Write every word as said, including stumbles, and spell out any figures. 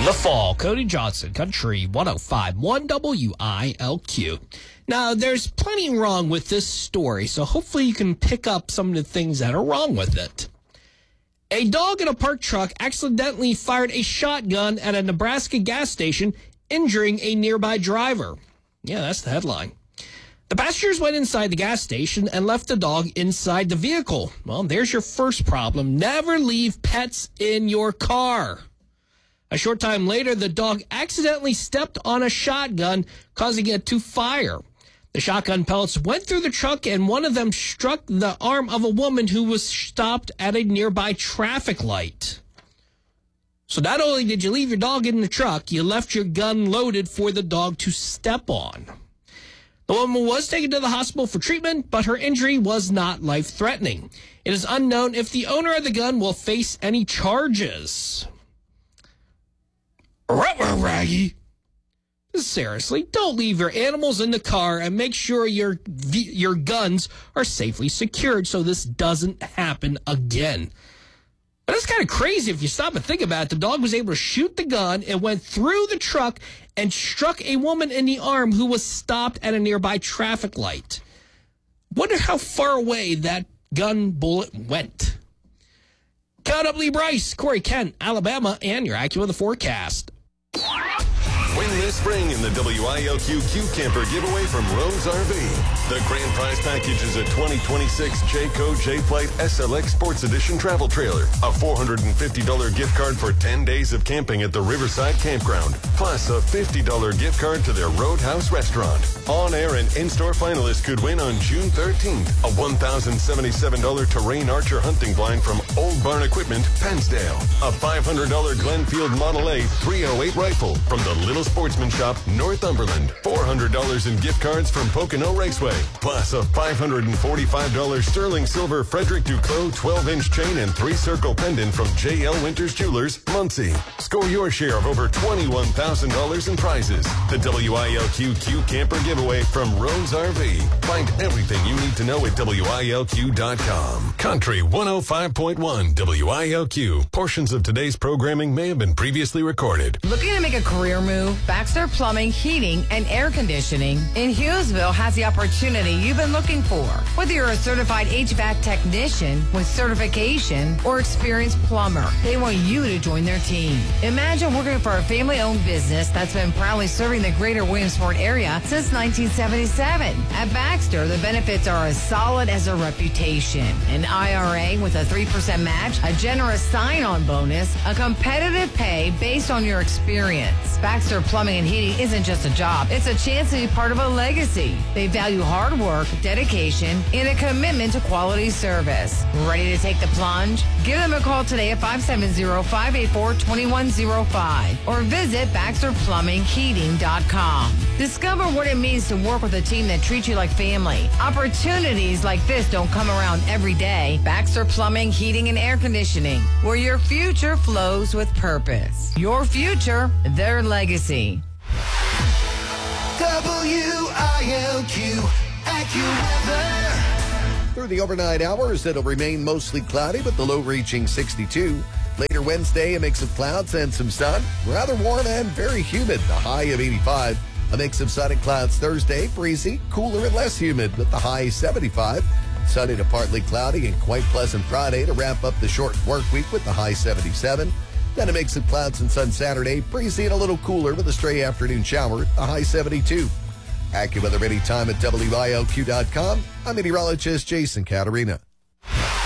The Fall, Cody Johnson, Country one oh five point one W I L Q. Now, there's plenty wrong with this story, so hopefully you can pick up some of the things that are wrong with it. A dog in a parked truck accidentally fired a shotgun at a Nebraska gas station, injuring a nearby driver. Yeah, that's the headline. The passengers went inside the gas station and left the dog inside the vehicle. Well, there's your first problem. Never leave pets in your car. A short time later, the dog accidentally stepped on a shotgun, causing it to fire. The shotgun pellets went through the truck, and one of them struck the arm of a woman who was stopped at a nearby traffic light. So not only did you leave your dog in the truck, you left your gun loaded for the dog to step on. The woman was taken to the hospital for treatment, but her injury was not life-threatening. It is unknown if the owner of the gun will face any charges. Raggy. Seriously, don't leave your animals in the car, and make sure your your guns are safely secured so this doesn't happen again. But it's kind of crazy if you stop and think about it. The dog was able to shoot the gun. It went through the truck and struck a woman in the arm who was stopped at a nearby traffic light. Wonder how far away that gun bullet went. Count up Lee Bryce, Corey Kent, Alabama, and your AccuWeather forecast. Win this spring in the W I L Q Q Camper giveaway from Rose R V. The grand prize package is a twenty twenty-six Jayco J-Flight S L X Sports Edition travel trailer, a four hundred fifty dollars gift card for ten days of camping at the Riverside Campground, plus a fifty dollars gift card to their Roadhouse restaurant. On-air and in-store finalists could win on June thirteenth a one thousand seventy-seven dollars Terrain Archer hunting blind from Old Barn Equipment, Pennsdale, a five hundred dollars Glenfield Model A three oh eight rifle from the Little Sportsman Shop, Northumberland, four hundred dollars in gift cards from Pocono Raceway, plus a five hundred forty-five dollars sterling silver Frederick Duclos twelve-inch chain and three-circle pendant from J L Winters Jewelers, Muncie. Score your share of over twenty-one thousand dollars in prizes. The W I L Q Q Camper giveaway from Rose R V. Find everything you need to know at W I L Q dot com. Country one oh five point one W I L Q. Portions of today's programming may have been previously recorded. Looking to make a career move? Baxter Plumbing, Heating, and Air Conditioning in Hughesville has the opportunity you've been looking for. Whether you're a certified H V A C technician with certification or experienced plumber, they want you to join their team. Imagine working for a family-owned business that's been proudly serving the greater Williamsport area since nineteen seventy-seven. At Baxter, the benefits are as solid as a reputation. An I R A with a three percent match, a generous sign-on bonus, a competitive pay based on your experience. Baxter Plumbing and Heating isn't just a job. It's a chance to be part of a legacy. They value hard work, dedication, and a commitment to quality service. Ready to take the plunge? Give them a call today at five seven zero, five eight four, two one zero five or visit Baxter Plumbing Heating dot com. Discover what it means to work with a team that treats you like family. Opportunities like this don't come around every day. Baxter Plumbing, Heating, and Air Conditioning, where your future flows with purpose. Your future, their legacy. W I L Q AccuWeather. Through the overnight hours, it'll remain mostly cloudy with the low reaching sixty-two. Later Wednesday, a mix of clouds and some sun. Rather warm and very humid, the high of eighty-five. A mix of sun and clouds Thursday, breezy, cooler and less humid with the high seventy-five. Sunny to partly cloudy and quite pleasant Friday to wrap up the short work week with the high seventy-seven. Then a mix of clouds and sun Saturday, breezy and a little cooler with a stray afternoon shower, the high seventy-two. AccuWeather anytime at W I L Q dot com. I'm meteorologist Jason Caterina.